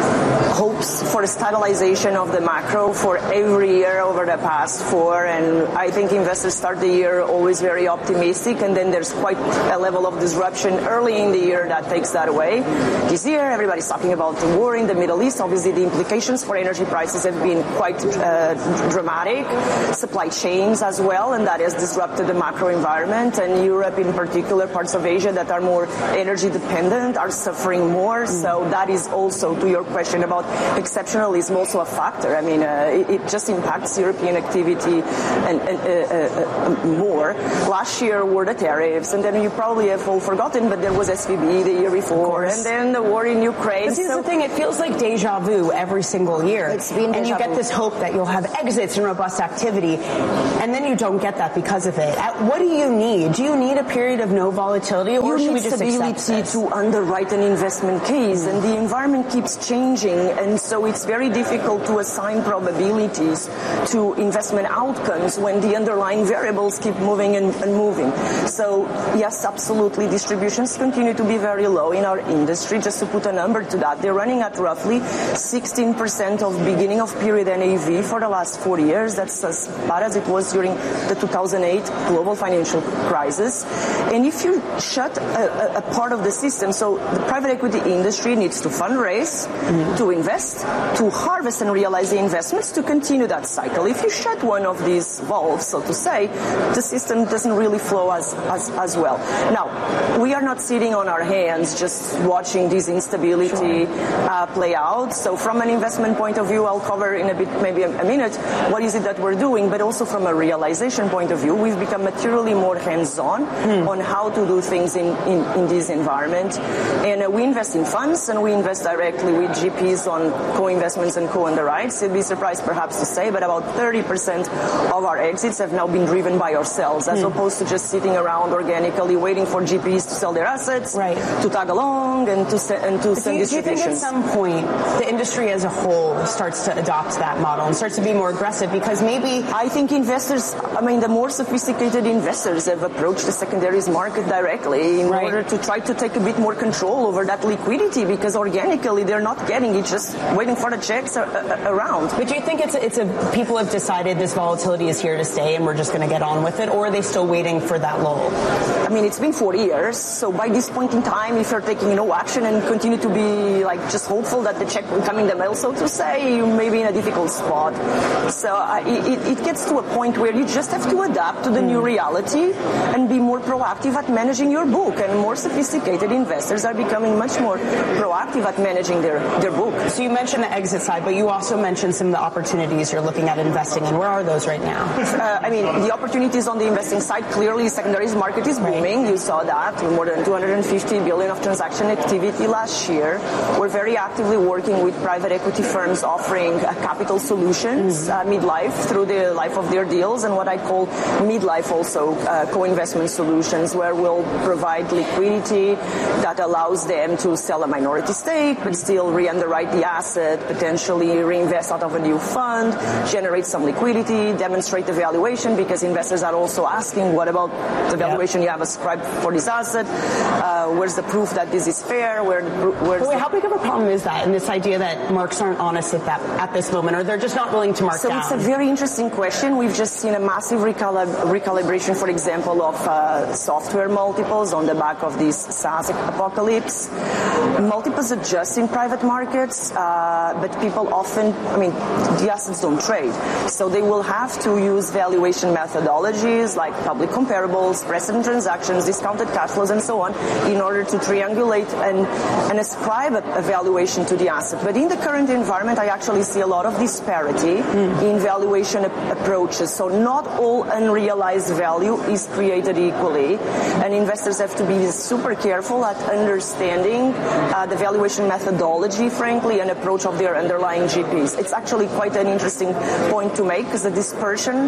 hopes for the stabilization of the macro for every year over the past four, and I think investors start the year always very optimistic, and then there's quite a level of disruption early in the year that takes that away. This year, everybody's talking about the war in the Middle East. Obviously, the implications for energy prices have been quite uh, dramatic, supply chains as well, and that has disrupted the macro environment, and Europe in particular, parts of Asia that are more energy dependent are suffering more, mm. so that is also, to your question about exceptionalism, also a factor. I mean, uh, it, it just impacts European activity and, and uh, uh, more. Last year were the tariffs, and then you probably have all forgotten, but there was S V B the year before, and then the war in Ukraine. This is so the thing, it feels like deja vu every single year. It's been and you get vu. this hope that you'll have exits and robust activity, and then you don't get that because of it. What do you need? Do you need a period of no volatility, or you should we need just accept stability this? to underwrite an investment case, and the environment keeps changing, and so it's very difficult to assign probabilities to investment outcomes when the underlying variables keep moving and, and moving. So yes, absolutely, distributions continue to be very low in our industry. Just to put a number to that, they're running at roughly sixteen percent of beginning of period N A V for the last four years. That's as bad as it was during the two thousand eight global financial crisis. And if you shut a, a part of the system, so the private equity industry needs to fundraise, mm-hmm. to invest, to harvest and realize the investments, to continue that cycle. If you shut one of these valves, so to say, the system doesn't really flow as, as, as well. Now, we are not sitting on our hands just watching this instability sure. uh, play out. So from an investment point of view, I'll cover in a bit, maybe a, a minute, what is it that we're doing, but also from a realization point of view, we've become materially more hands-on mm. on how to do things in, in, in this environment. And uh, we invest in funds, and we invest directly with G Ps on co-investments and co-underwrites. You'd be surprised perhaps to say, but about thirty percent of our exits have now been driven by ourselves, as mm. opposed to just sitting around organically waiting for G Ps to sell their assets, right. to tag along, and to, se- and to send do you, distributions. Do you think at some point the industry as a whole starts to adopt that model and starts to be more aggressive? Because maybe... I think investors, I mean, the more sophisticated investors have approached the secondaries market directly in right. order to try to take a bit more control over that liquidity, because organically they're not getting it, just waiting for the checks a- a- around. But do you think it's a, it's a people have decided this volatility is here to stay and we're just going to get on with it, or are they still waiting for that lull? I mean, it's been forty years, so by this point in time, if you're taking no action and continue to be like just hopeful that the check will come in the mail, so to say, you may be in a difficult spot. So uh, it, it gets to a point where you just have to adapt to the mm. new reality and be more proactive at managing your book, and more sophisticated investors are becoming much more proactive at managing their, their book. So you mentioned the exit side, but you also mentioned some of the opportunities you're looking at investing in. Where are those right now? Uh, I mean, the opportunities on the investing side, clearly secondaries market is booming. Right. You saw that, more than two hundred fifty billion of transaction activity last year. We're very actively working with private equity firms offering uh, capital solutions, mm-hmm. uh, midlife, through the life of their deals, and what I call midlife also uh, co-investment solutions, where we'll provide liquidity that allows them to sell a minority stake, but still re-underwrite the asset, potentially reinvest out of a new fund, generate some liquidity, demonstrate the valuation, because investors are also asking, what about the valuation yeah. you have ascribed for this asset? Uh, where's the proof that this is fair? Where, where's Wait, the... how big of a problem is that, and this idea that marks aren't honest at that at this moment, or they're just not willing to mark so down? So it's a very interesting question. We've just seen a massive recalib- recalibration, for example, of uh, software multiples on the back of this SaaS apocalypse. Multiples adjust in private markets, uh, but people often, I mean, the assets don't trade. So they will have to use valuation methodologies like public comparables, precedent transactions, discounted cash flows, and so on, in order to triangulate and, and ascribe a, a valuation to the asset. But in the current environment, I actually see a lot of disparity mm. in valuation ap- approaches. So not all unrealized value is created equally, and investors have to be super careful at understanding uh, the valuation methodology, frankly, and approach of their underlying G Ps. It's actually quite an interesting point to make, because the dispersion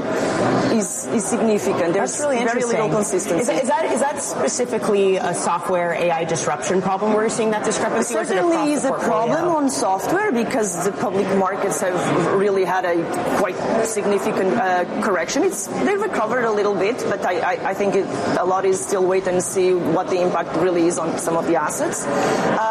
is, is significant. There's That's really very little consistency. Is that, is, that, is that specifically a software A I disruption problem where you're seeing that discrepancy? It certainly is a problem on software, because the public markets have really had a quite significant uh, correction. It's they've recovered a little bit, but I, I, I think it, a lot is still wait and see what the impact really is on some of the assets. Um,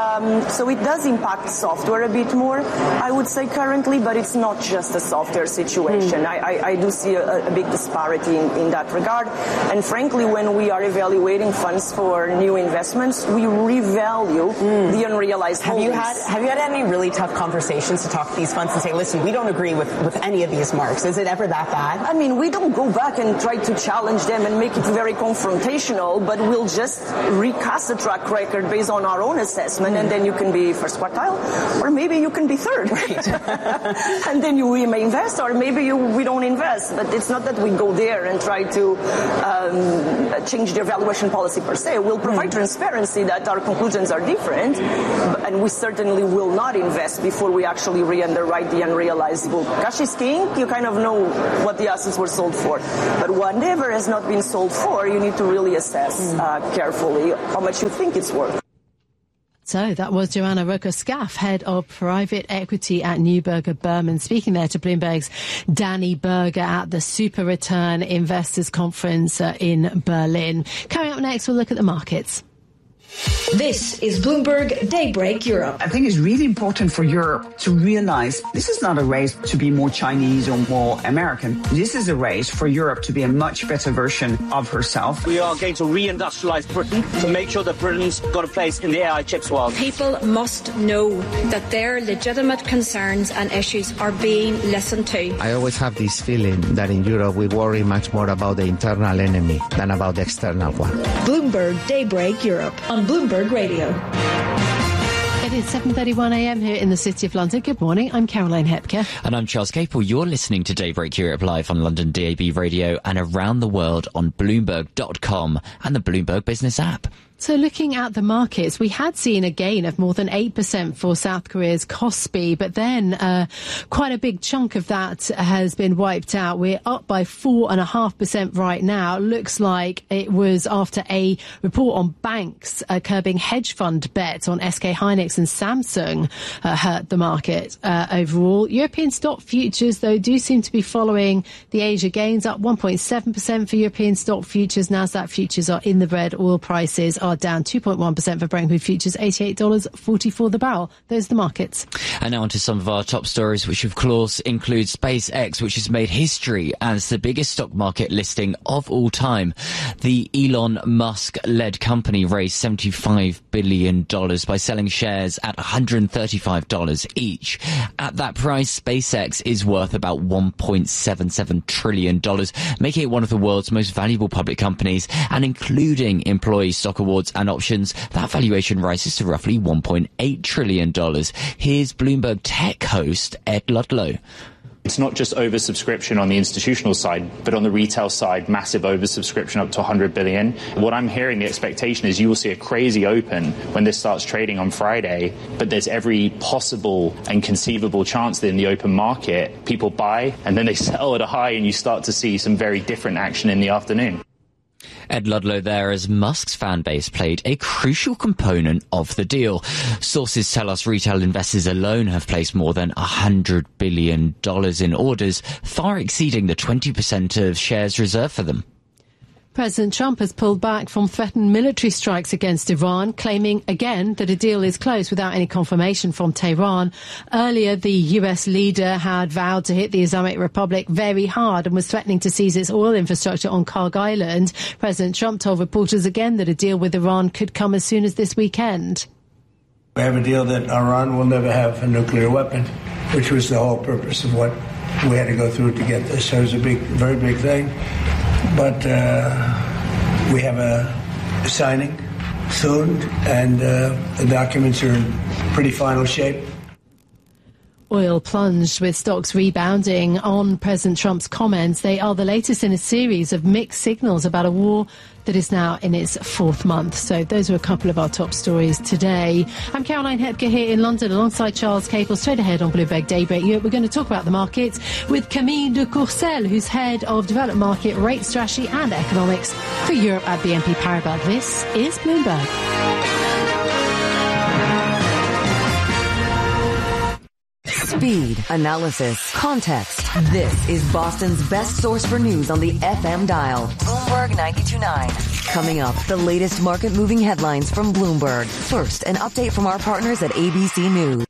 So it does impact software a bit more, I would say currently, but it's not just a software situation. Mm. I, I, I do see a, a big disparity in, in that regard. And frankly, when we are evaluating funds for new investments, we revalue mm. the unrealized have holdings. You had, have you had any really tough conversations to talk to these funds and say, listen, we don't agree with, with any of these marks? Is it ever that bad? I mean, we don't go back and try to challenge them and make it very confrontational, but we'll just recast the track record based on our own assessment, mm. and then you can be first quartile, or maybe you can be third. Right. And then you we may invest, or maybe you, we don't invest. But it's not that we go there and try to um, change the evaluation policy per se. We'll provide mm. transparency that our conclusions are different, and we certainly will not invest before we actually re-underwrite the unrealized book. Cash is king. You kind of know what the assets were sold for. But whatever has not been sold for, you need to really assess uh, carefully how much you think it's worth. So that was Joanna Rocco-Scaff, head of private equity at Neuberger Berman, speaking there to Bloomberg's Danny Berger at the Super Return Investors Conference uh, in Berlin. Coming up next, we'll look at the markets. This is Bloomberg Daybreak Europe. I think it's really important for Europe to realize this is not a race to be more Chinese or more American. This is a race for Europe to be a much better version of herself. We are going to reindustrialize Britain to make sure that Britain's got a place in the A I chips world. People must know that their legitimate concerns and issues are being listened to. I always have this feeling that in Europe we worry much more about the internal enemy than about the external one. Bloomberg Daybreak Europe on Bloomberg Radio. It is seven thirty-one a m here in the City of London. Good morning, I'm Caroline Hepker. And I'm Charles Capel. You're listening to Daybreak Europe live on London D A B Radio and around the world on Bloomberg dot com and the Bloomberg Business app. So looking at the markets, we had seen a gain of more than eight percent for South Korea's Kospi, but then uh, quite a big chunk of that has been wiped out. We're up by four point five percent right now. Looks like it was after a report on banks uh, curbing hedge fund bets on S K Hynix and Samsung uh, hurt the market uh, overall. European stock futures, though, do seem to be following the Asia gains, up one point seven percent for European stock futures. Nasdaq futures are in the red. Oil prices are down two point one percent for Brent crude futures, eighty-eight dollars forty-four the barrel. Those are the markets. And now on to some of our top stories, which of course include SpaceX, which has made history as the biggest stock market listing of all time. The Elon Musk-led company raised seventy-five billion dollars by selling shares at one hundred thirty-five dollars each. At that price, SpaceX is worth about one point seven seven trillion dollars, making it one of the world's most valuable public companies, and including employee stock awards and options, that valuation rises to roughly one point eight trillion dollars. Here's Bloomberg Tech host Ed Ludlow. It's not just oversubscription on the institutional side, but on the retail side, massive oversubscription up to one hundred billion. What I'm hearing, the expectation is you will see a crazy open when this starts trading on Friday, but there's every possible and conceivable chance that in the open market, people buy and then they sell at a high and you start to see some very different action in the afternoon. Ed Ludlow there, as Musk's fan base played a crucial component of the deal. Sources tell us retail investors alone have placed more than one hundred billion dollars in orders, far exceeding the twenty percent of shares reserved for them. President Trump has pulled back from threatened military strikes against Iran, claiming again that a deal is close without any confirmation from Tehran. Earlier, the U S leader had vowed to hit the Islamic Republic very hard and was threatening to seize its oil infrastructure on Karg Island. President Trump told reporters again that a deal with Iran could come as soon as this weekend. We have a deal that Iran will never have a nuclear weapon, which was the whole purpose of what we had to go through to get this. So it was a big, very big thing. But uh, we have a signing soon, and uh, the documents are in pretty final shape. Oil plunged, with stocks rebounding on President Trump's comments. They are the latest in a series of mixed signals about a war that is now in its fourth month. So those are a couple of our top stories today. I'm Caroline Hepker here in London alongside Charles Capel. Straight ahead on Bloomberg Daybreak Europe, we're going to talk about the markets with Camille de Courcelles, who's head of developed market rate strategy and economics for Europe at B N P Paribas. This is Bloomberg. Speed, analysis, context. This is Boston's best source for news on the F M dial. Bloomberg ninety-two point nine. Coming up, the latest market-moving headlines from Bloomberg. First, an update from our partners at A B C News.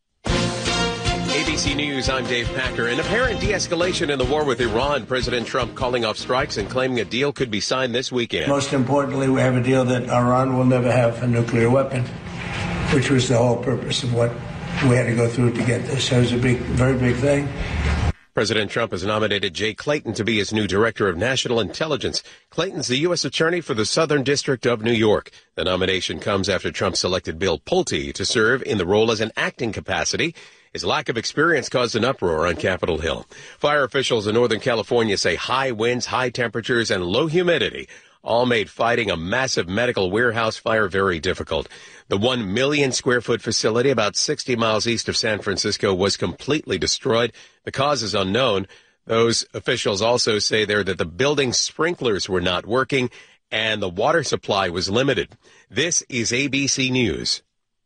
A B C News, I'm Dave Packer. An apparent de-escalation in the war with Iran. President Trump calling off strikes and claiming a deal could be signed this weekend. Most importantly, we have a deal that Iran will never have a nuclear weapon, which was the whole purpose of what we had to go through to get this. So it was a big, very big thing. President Trump has nominated Jay Clayton to be his new director of national intelligence. Clayton's the U S attorney for the Southern District of New York. The nomination comes after Trump selected Bill Pulte to serve in the role as an acting capacity. His lack of experience caused an uproar on Capitol Hill. Fire officials in Northern California say high winds, high temperatures, and low humidity all made fighting a massive medical warehouse fire very difficult. The one million square foot facility about sixty miles east of San Francisco was completely destroyed. The cause is unknown. Those officials also say there that the building's sprinklers were not working and the water supply was limited. This is A B C News.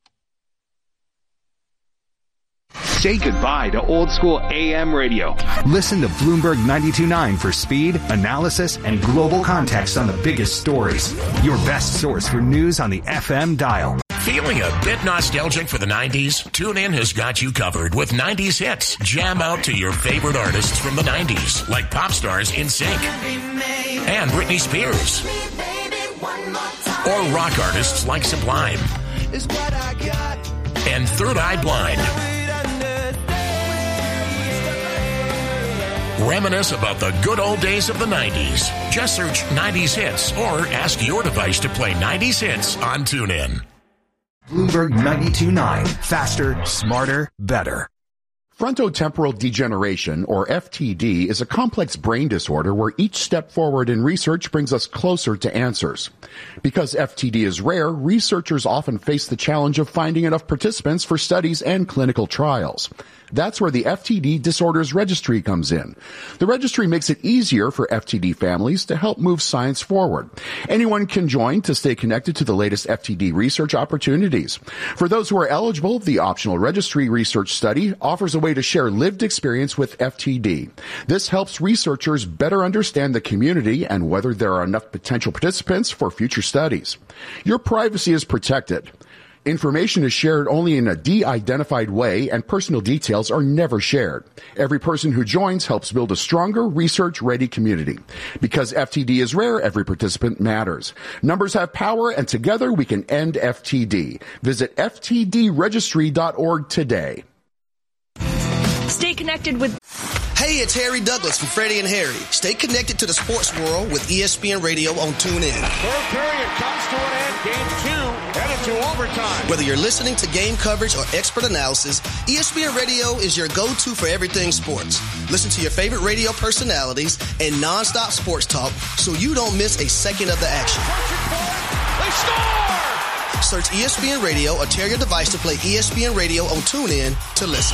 Say goodbye to old school A M radio. Listen to Bloomberg ninety-two point nine for speed, analysis, and global context on the biggest stories. Your best source for news on the F M dial. Feeling a bit nostalgic for the nineties? TuneIn has got you covered with nineties hits. Jam out to your favorite artists from the nineties, like pop stars In Sync and Britney Spears, or rock artists like Sublime and Third Eye Blind. Reminisce about the good old days of the nineties. Just search nineties hits or ask your device to play nineties hits on TuneIn. Bloomberg ninety-two point nine. Faster, smarter, better. Frontotemporal degeneration, or F T D, is a complex brain disorder where each step forward in research brings us closer to answers. Because F T D is rare, researchers often face the challenge of finding enough participants for studies and clinical trials. That's where the F T D Disorders Registry comes in. The registry makes it easier for F T D families to help move science forward. Anyone can join to stay connected to the latest F T D research opportunities. For those who are eligible, the optional registry research study offers a way to share lived experience with F T D. This helps researchers better understand the community and whether there are enough potential participants for future studies. Your privacy is protected. Information is shared only in a de-identified way, and personal details are never shared. Every person who joins helps build a stronger, research-ready community. Because F T D is rare, every participant matters. Numbers have power, and together we can end F T D. Visit F T D registry dot org today. Stay connected with... Hey, it's Harry Douglas from Freddie and Harry. Stay connected to the sports world with E S P N Radio on TuneIn. Third period comes to an end. Game two headed to overtime. Whether you're listening to game coverage or expert analysis, E S P N Radio is your go-to for everything sports. Listen to your favorite radio personalities and nonstop sports talk so you don't miss a second of the action. They score! Search E S P N Radio or tear your device to play E S P N Radio on TuneIn to listen.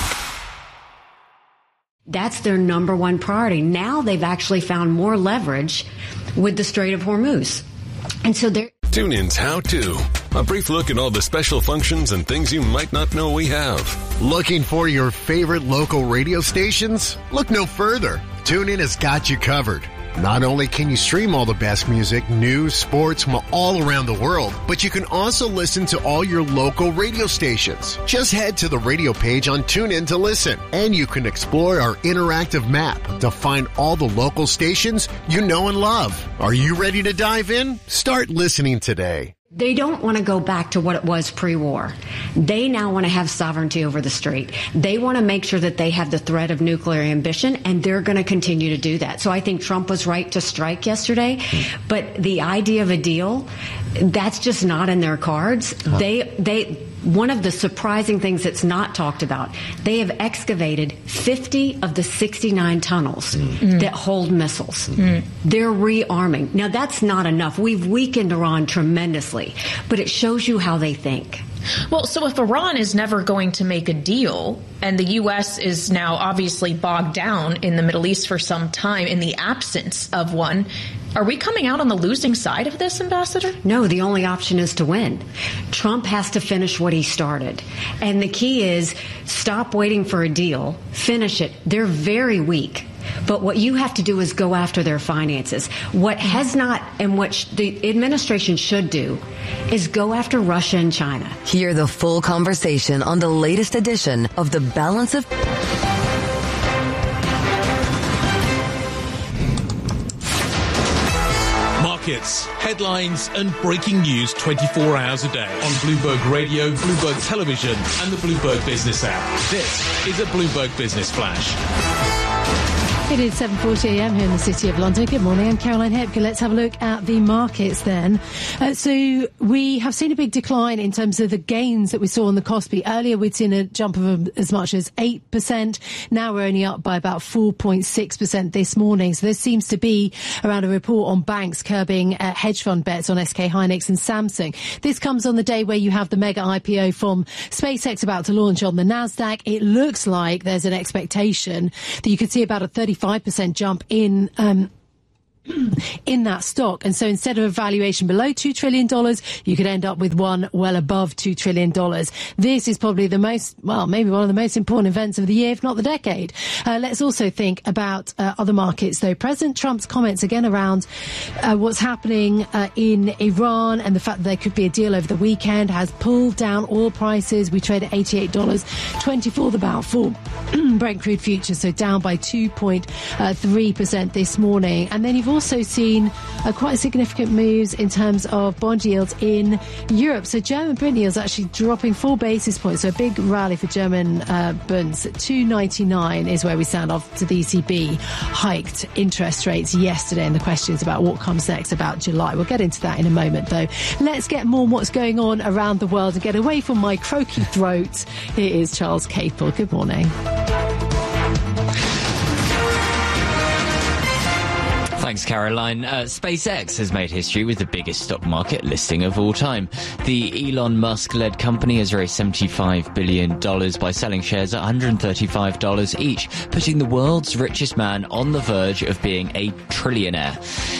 That's their number one priority. Now they've actually found more leverage with the Strait of Hormuz. And so they're... TuneIn's How To. A brief look at all the special functions and things you might not know we have. Looking for your favorite local radio stations? Look no further. TuneIn has got you covered. Not only can you stream all the best music, news, sports from all around the world, but you can also listen to all your local radio stations. Just head to the radio page on TuneIn to listen, and you can explore our interactive map to find all the local stations you know and love. Are you ready to dive in? Start listening today. They don't want to go back to what it was pre-war. They now want to have sovereignty over the strait. They want to make sure that they have the threat of nuclear ambition, and they're going to continue to do that. So I think Trump was right to strike yesterday, but the idea of a deal, that's just not in their cards. Huh. They, they, one of the surprising things that's not talked about, they have excavated fifty of the sixty-nine tunnels mm. that hold missiles. Mm. They're rearming. Now, that's not enough. We've weakened Iran tremendously, but it shows you how they think. Well, so if Iran is never going to make a deal, and the U S is now obviously bogged down in the Middle East for some time in the absence of one, are we coming out on the losing side of this, Ambassador? No, the only option is to win. Trump has to finish what he started. And the key is stop waiting for a deal, finish it. They're very weak. But what you have to do is go after their finances. What has not, and what sh- the administration should do, is go after Russia and China. Hear the full conversation on the latest edition of The Balance of... Markets, headlines and breaking news twenty-four hours a day on Bloomberg Radio, Bloomberg Television and the Bloomberg Business app. This is a Bloomberg Business Flash. It is seven forty a m here in the City of London. Good morning, I'm Caroline Hepker. Let's have a look at the markets then. Uh, so we have seen a big decline in terms of the gains that we saw on the Kospi. Earlier we'd seen a jump of as much as eight percent. Now we're only up by about four point six percent this morning. So there seems to be around a report on banks curbing uh, hedge fund bets on S K Hynix and Samsung. This comes on the day where you have the mega I P O from SpaceX about to launch on the Nasdaq. It looks like there's an expectation that you could see about a thirty-five percent jump in um in that stock. And so instead of a valuation below two trillion dollars, you could end up with one well above two trillion dollars. This is probably the most, well, maybe one of the most important events of the year, if not the decade. Uh, let's also think about uh, other markets, though. President Trump's comments again around uh, what's happening uh, in Iran and the fact that there could be a deal over the weekend has pulled down oil prices. We trade at eighty-eight dollars and twenty-four cents the barrel for Brent crude futures, so down by two point three percent this morning. And then you've also seen uh, quite significant moves in terms of bond yields in Europe. So German bond yields actually dropping four basis points. So a big rally for German uh, bonds. two ninety-nine is where we stand after the E C B hiked interest rates yesterday. And the questions about what comes next about July. We'll get into that in a moment, though. Let's get more on what's going on around the world and get away from my croaky throat. Here is Charles Capel. Good morning. Thanks, Caroline. Uh, SpaceX has made history with the biggest stock market listing of all time. The Elon Musk-led company has raised seventy-five billion dollars by selling shares at one hundred thirty-five dollars each, putting the world's richest man on the verge of being a trillionaire.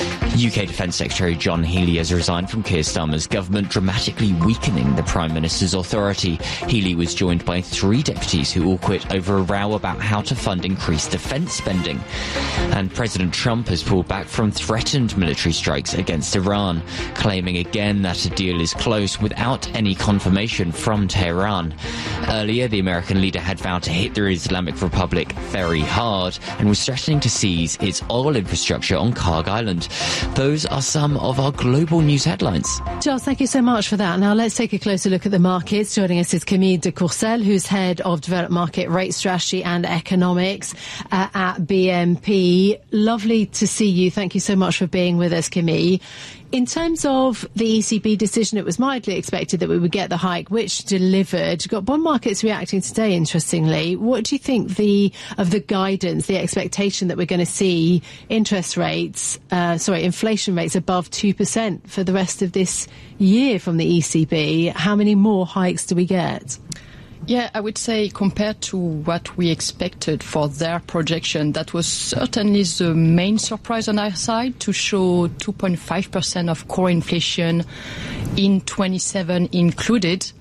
U K Defence Secretary John Healey has resigned from Keir Starmer's government, dramatically weakening the Prime Minister's authority. Healey was joined by three deputies who all quit over a row about how to fund increased defence spending. And President Trump has pulled back from threatened military strikes against Iran, claiming again that a deal is close without any confirmation from Tehran. Earlier, the American leader had vowed to hit the Islamic Republic very hard and was threatening to seize its oil infrastructure on Karg Island. Those are some of our global news headlines. Charles, thank you so much for that. Now let's take a closer look at the markets. Joining us is Camille de Courcelles, who's head of developed market rate strategy and economics uh, at B N P. Lovely to see you. Thank you so much for being with us, Camille. In terms of the E C B decision, it was mildly expected that we would get the hike, which delivered. You've got bond markets reacting today, interestingly. What do you think the of the guidance, the expectation that we're going to see interest rates, uh, sorry, inflation rates above two percent for the rest of this year from the E C B? How many more hikes do we get? Yeah, I would say compared to what we expected for their projection, that was certainly the main surprise on our side, to show two point five percent of core inflation in twenty-seven included.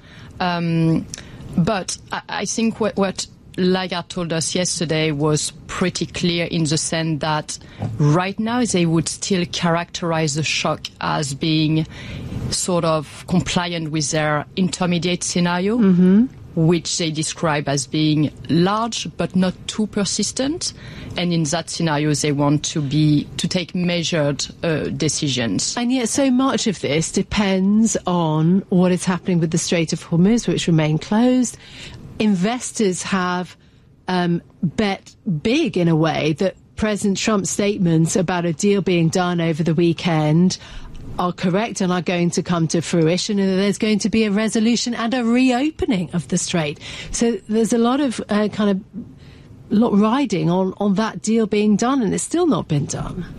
Um, but I, I think what, what Lagarde told us yesterday was pretty clear in the sense that right now they would still characterize the shock as being sort of compliant with their intermediate scenario. Mm-hmm. Which they describe as being large but not too persistent, and in that scenario they want to be to take measured uh, decisions. And yet so much of this depends on what is happening with the Strait of Hormuz, which remain closed. Investors have um, bet big in a way that President Trump's statements about a deal being done over the weekend are correct and are going to come to fruition, and there's going to be a resolution and a reopening of the strait. So there's a lot of uh, kind of lot riding on, on that deal being done, and it's still not been done.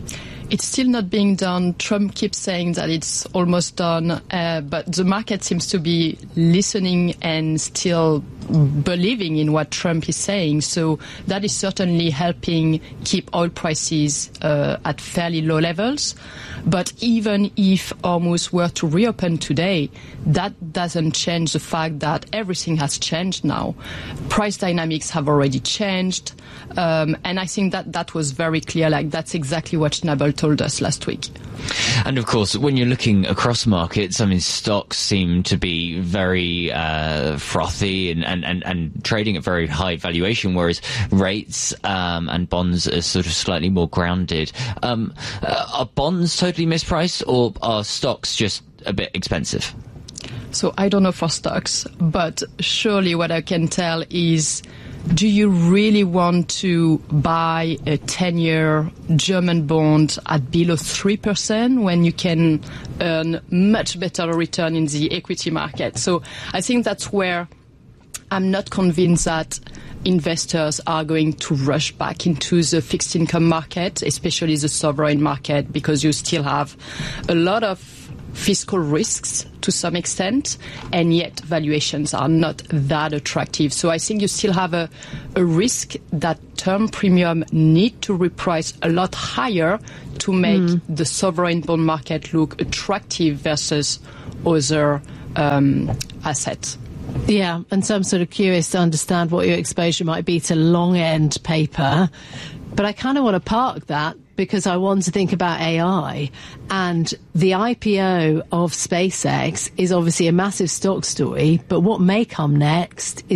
It's still not being done. Trump keeps saying that it's almost done, uh, but the market seems to be listening and still believing in what Trump is saying. So that is certainly helping keep oil prices uh, at fairly low levels. But even if Hormuz were to reopen today, that doesn't change the fact that everything has changed now. Price dynamics have already changed. Um, and I think that that was very clear. Like, that's exactly what Schnabel told us last week. And of course, when you're looking across markets, I mean, stocks seem to be very uh, frothy and, and, and, and trading at very high valuation, whereas rates um, and bonds are sort of slightly more grounded. Um, uh, are bonds totally mispriced, or are stocks just a bit expensive? So I don't know for stocks, but surely what I can tell is, do you really want to buy a ten-year German bond at below three percent when you can earn much better return in the equity market? So I think that's where I'm not convinced that investors are going to rush back into the fixed income market, especially the sovereign market, because you still have a lot of fiscal risks to some extent, and yet valuations are not that attractive. So I think you still have a, a risk that term premium need to reprice a lot higher to make mm. the sovereign bond market look attractive versus other um, assets. Yeah, and so I'm sort of curious to understand what your exposure might be to long-end paper. But I kind of want to park that because I want to think about A I. And the I P O of SpaceX is obviously a massive stock story, but what may come next is